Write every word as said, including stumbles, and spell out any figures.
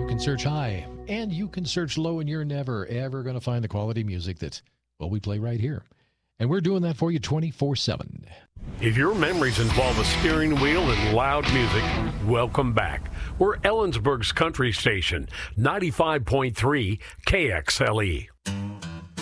can search high and you can search low, and you're never, ever going to find the quality music that, well, we play right here. And we're doing that for you twenty-four seven. If your memories involve a steering wheel and loud music, welcome back. We're Ellensburg's country station, ninety-five point three K X L E.